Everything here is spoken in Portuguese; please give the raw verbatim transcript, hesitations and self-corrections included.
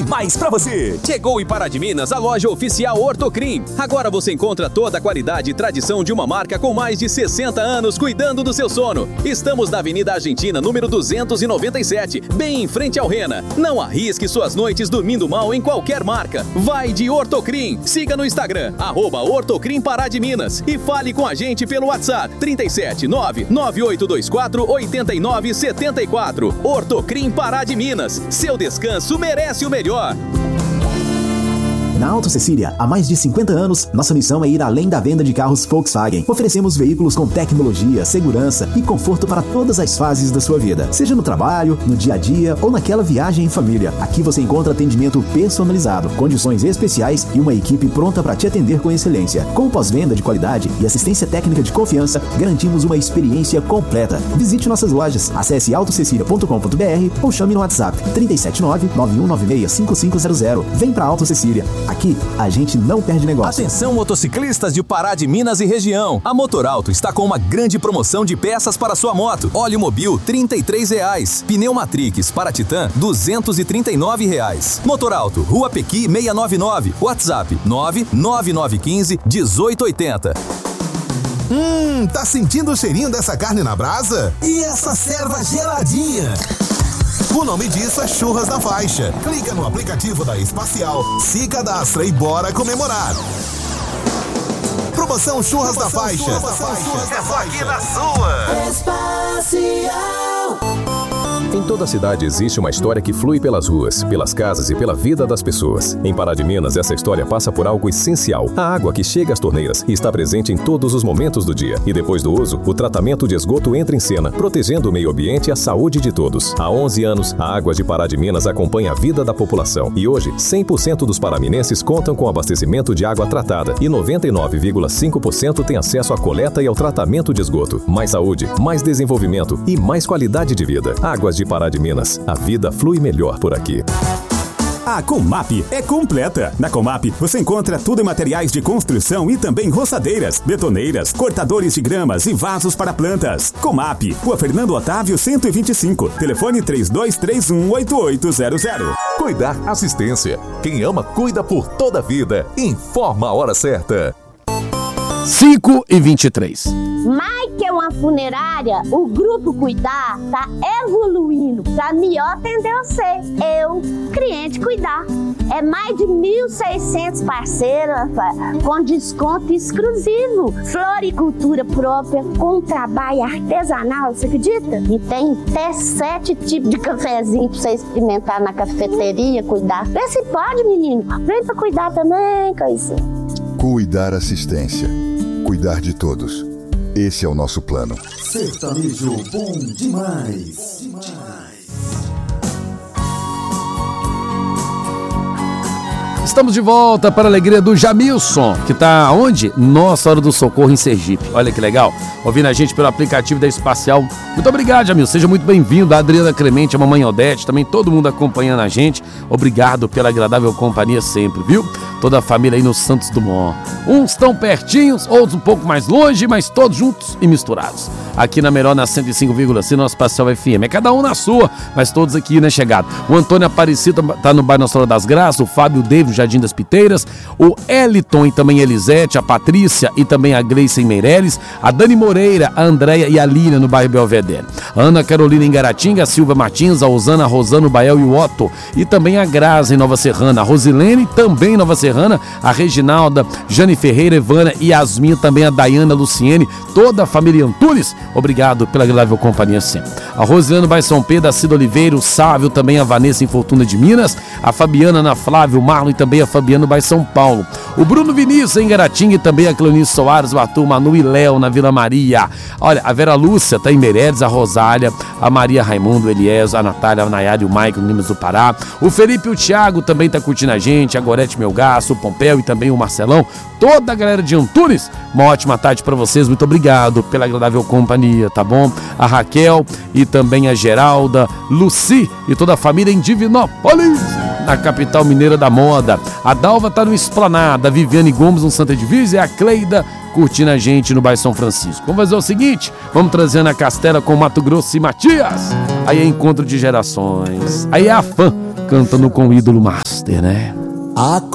mais pra você. Chegou em Pará de Minas a loja oficial Ortocrim. Agora você encontra toda a qualidade e tradição de uma marca com mais de sessenta anos cuidando do seu sono. Estamos na Avenida Argentina, número duzentos e noventa e sete, bem em frente ao Rena. Não arrisque suas noites dormindo mal em qualquer marca. Vai de Ortocrim. Siga no Instagram, arroba Ortocrim Pará de Minas. E fale com a gente pelo WhatsApp trinta e sete nove nove oito dois quatro oito nove sete quatro. Ortocrim Pará de Minas. Seu descanso merece o melhor. Na Auto Cecília, há mais de cinquenta anos, nossa missão é ir além da venda de carros Volkswagen. Oferecemos veículos com tecnologia, segurança e conforto para todas as fases da sua vida. Seja no trabalho, no dia a dia ou naquela viagem em família. Aqui você encontra atendimento personalizado, condições especiais e uma equipe pronta para te atender com excelência. Com pós-venda de qualidade e assistência técnica de confiança, garantimos uma experiência completa. Visite nossas lojas, acesse auto cecília ponto com ponto b r ou chame no WhatsApp trinta e sete nove nove um nove seis cinco cinco zero zero. Vem pra Auto Cecília. Aqui, a gente não perde negócio. Atenção, motociclistas de Pará de Minas e região. A Motorauto está com uma grande promoção de peças para sua moto. Óleo Mobil, trinta e três reais. Pneu Matrix para Titan, duzentos e trinta e nove reais. Motorauto, Rua Pequi seiscentos e noventa e nove. WhatsApp, nove nove nove um cinco um oito oito zero. Hum, tá sentindo o cheirinho dessa carne na brasa? E essa serva geladinha? O nome disso é Churras da Faixa. Clica no aplicativo da Espacial, se cadastra e bora comemorar. Promoção Churras da Faixa. Churras da Faixa. Aqui na sua Espacial. Em toda a cidade existe uma história que flui pelas ruas, pelas casas e pela vida das pessoas. Em Pará de Minas, essa história passa por algo essencial. A água que chega às torneiras e está presente em todos os momentos do dia. E depois do uso, o tratamento de esgoto entra em cena, protegendo o meio ambiente e a saúde de todos. Há onze anos, a Águas de Pará de Minas acompanha a vida da população. E hoje, cem por cento dos paraminenses contam com abastecimento de água tratada e noventa e nove vírgula cinco por cento têm acesso à coleta e ao tratamento de esgoto. Mais saúde, mais desenvolvimento e mais qualidade de vida. Águas de Pará de Minas, a vida flui melhor por aqui. A Comap é completa. Na Comap você encontra tudo em materiais de construção e também roçadeiras, betoneiras, cortadores de gramas e vasos para plantas. Comap, Rua Fernando Otávio cento e vinte e cinco, telefone três dois três um oito oito zero zero. Cuidar Assistência. Quem ama, cuida por toda a vida. Informa a hora certa. cinco e vinte e três. Mais que uma funerária, o Grupo Cuidar está evoluindo para melhor atender você, eu, cliente Cuidar. É mais de mil e seiscentos parceiros com desconto exclusivo. Floricultura própria, com trabalho artesanal, você acredita? E tem até sete tipos de cafezinho para você experimentar na cafeteria Cuidar. Vê se pode, menino. Vem para Cuidar também, coisinha. Cuidar Assistência. Cuidar de todos. Esse é o nosso plano. Sertanejo bom demais. Estamos de volta para a alegria do Jamilson, que está onde? Nossa Hora do Socorro em Sergipe. Olha que legal. Ouvindo a gente pelo aplicativo da Espacial. Muito obrigado, Jamilson. Seja muito bem-vindo. A Adriana Clemente, a mamãe Odete, também todo mundo acompanhando a gente. Obrigado pela agradável companhia sempre, viu? Toda a família aí no Santos Dumont. Uns tão pertinhos, outros um pouco mais longe, mas todos juntos e misturados. Aqui na melhor, na cento e cinco vírgula cinco, nosso Espacial F M. É cada um na sua, mas todos aqui, né, chegado. O Antônio Aparecido tá no bairro Nossa Senhora das Graças, o Fábio David, Jardim das Piteiras, o Eliton e também a Elisete, a Patrícia e também a Gleice em Meireles, a Dani Moreira, a Andréia e a Línia no bairro Belvedere. A Ana Carolina em Garatinga, a Silvia Martins, a Osana, a Rosana, o Bael e o Otto. E também a Graça em Nova Serrana, a Rosilene também em Nova Serrana, a Reginalda, Jane Ferreira, Evana e Yasmin, também a Dayana, Luciene, toda a família Antunes. Obrigado pela agradável companhia sempre. A Rosiane Bairro São Pedro, a Cida Oliveira, o Sávio, também a Vanessa em Fortuna de Minas, a Fabiana, Ana Flávia, o Marlon e também a Fabiana no bairro São Paulo. O Bruno Vinícius em Garatinga e também a Cleonice Soares, o Arthur, Manu e Léo na Vila Maria. Olha, a Vera Lúcia tá em Meireles, a Rosália, a Maria Raimundo, o Eliésio, a Natália, a Nayara e o Maicon, no Nimes do Pará. O Felipe e o Thiago também tá curtindo a gente, a Gorete Melgaço, o Pompeu e também o Marcelão. Toda a galera de Antunes, uma ótima tarde para vocês, muito obrigado pela agradável companhia, tá bom? A Raquel e também a Geralda, Luci e toda a família em Divinópolis, na capital mineira da moda. A Dalva tá no Esplanada, a Viviane Gomes no Santa Divisa e a Cleida curtindo a gente no bairro São Francisco. Vamos fazer o seguinte, vamos trazer na Castela com Mato Grosso e Matias. Aí é encontro de gerações, aí é a fã cantando com o ídolo master, né? A